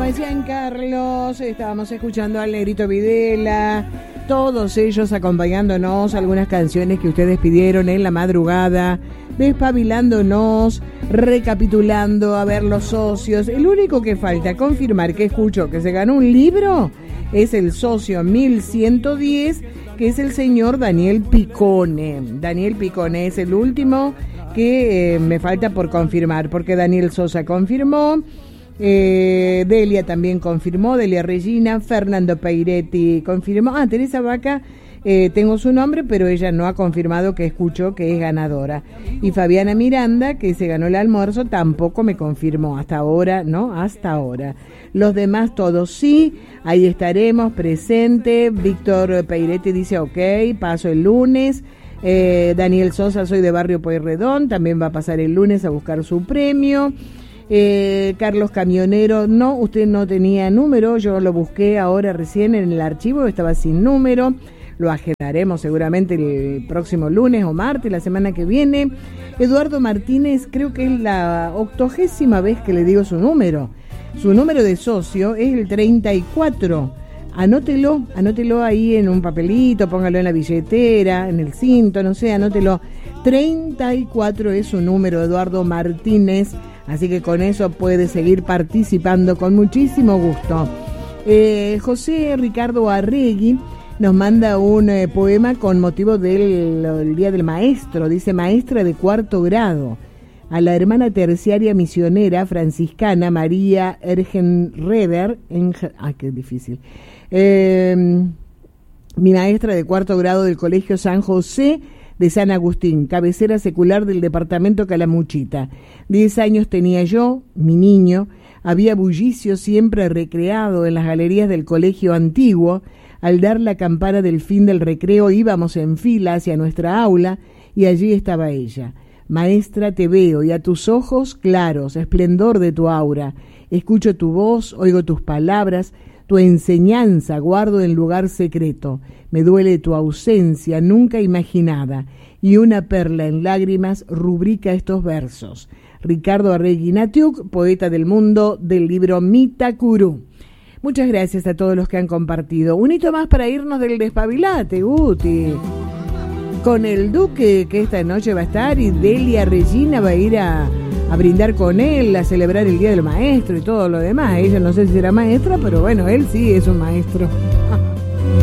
Giancarlos, estábamos escuchando al Negrito Videla, todos ellos acompañándonos, algunas canciones que ustedes pidieron en la madrugada, despabilándonos, recapitulando, a ver los socios. El único que falta confirmar que escuchó que se ganó un libro es el socio 1110, que es el señor Daniel Picone. Daniel Picone es el último que me falta por confirmar, porque Daniel Sosa confirmó, Delia también confirmó, Delia Regina, Fernando Peiretti confirmó, Teresa Vaca, tengo su nombre, pero ella no ha confirmado que escuchó que es ganadora. Y Fabiana Miranda, que se ganó el almuerzo, tampoco me confirmó hasta ahora, ¿no? Hasta ahora. Los demás todos sí, ahí estaremos presente. Víctor Peiretti dice ok, paso el lunes. Daniel Sosa, soy de Barrio Pueyrredón, también va a pasar el lunes a buscar su premio. Carlos Camionero, no, usted no tenía número, yo lo busqué ahora recién en el archivo, estaba sin número, lo agendaremos seguramente el próximo lunes o martes, la semana que viene. Eduardo Martínez, creo que es la 80ª vez que le digo su número de socio es el 34, anótelo ahí en un papelito, póngalo en la billetera, en el cinto, no sé, anótelo, 34 es su número, Eduardo Martínez. Así que con eso puede seguir participando con muchísimo gusto. José Ricardo Arregui nos manda un poema con motivo del Día del Maestro. Dice: maestra de 4º grado, a la hermana terciaria misionera franciscana María Ergenreder. Qué difícil. Mi maestra de 4º grado del Colegio San José de San Agustín, cabecera secular del departamento Calamuchita. 10 años tenía yo, mi niño, había bullicio siempre recreado en las galerías del colegio antiguo. Al dar la campana del fin del recreo íbamos en fila hacia nuestra aula y allí estaba ella. Maestra, te veo y a tus ojos claros, esplendor de tu aura. Escucho tu voz, oigo tus palabras, tu enseñanza guardo en lugar secreto. Me duele tu ausencia nunca imaginada, y una perla en lágrimas rubrica estos versos. Ricardo Arregui Natiuk, poeta del mundo, del libro Mitacurú. Muchas gracias a todos los que han compartido. Un hito más para irnos del despabilate, Guti. Con el Duque, que esta noche va a estar, y Delia Regina va a ir a brindar con él, a celebrar el Día del Maestro y todo lo demás. Ella no sé si será maestra, pero bueno, él sí es un maestro.